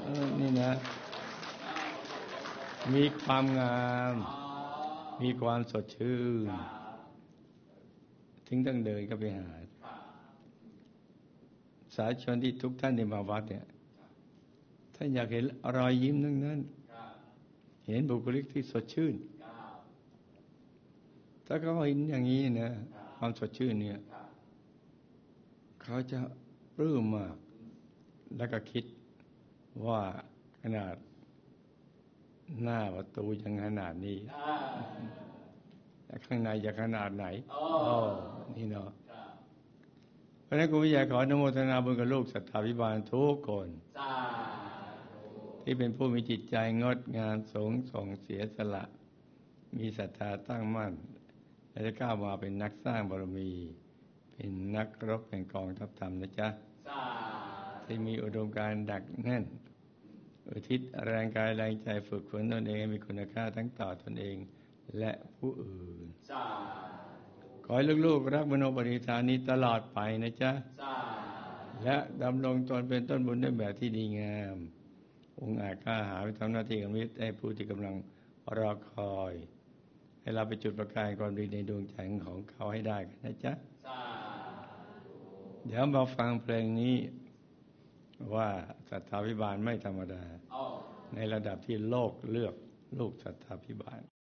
นี่นะมีความงามมีความสดชื่นถึงต้องเดินก็ไปหาสาธุชนที่ทุกท่านที่มาวัดเนี่ยท่านอยากเห็นรอยยิ้มทั้งนั้นเห็นบุคลิกที่สดชื่นถ้าเขาเห็นอย่างนี้นะความสดชื่นเนี่ยเขาจะปลื้มมากแล้วก็คิดว่าขนาดหน้าประตูยังขนาดนี้แต่ข้างในจะขนาดไหนนี่เนาะเพราะฉะนั้นคุณวิทยาขออนุโมทนาบุญกับลูกศรัทธาภิบาลทุกคนที่เป็นผู้มีจิตใจงดงามส่งเสียสละมีศรัทธาตั้งมั่นและจะก้าวมาเป็นนักสร้างบารมีเป็นนักรบแห่งกองทัพธรรมนะจ๊ะที่มีอุดมการณ์ดักแน่นอุทิศแรงกายแรงใจฝึกฝนตนเองให้มีคุณค่าทั้งต่อตนเองและผู้อื่นขอให้ลูกๆรักมโนปณิธานนี้ตลอดไปนะจ๊ะและดำรงตนเป็นต้นบุญในแบบที่ดีงามองค์อาจกล้าหาญไปทำหน้าที่ของมิตรให้ผู้ที่กำลังรอคอยให้เราไปจุดประกายความดีในดวงใจของเขาให้ได้กันนะจ๊ะเดี๋ยวมาฟังเพลงนี้ว่าศรัทธาภิบาลไม่ธรรมดาในระดับที่โลกเลือกลูกศรัทธาภิบาล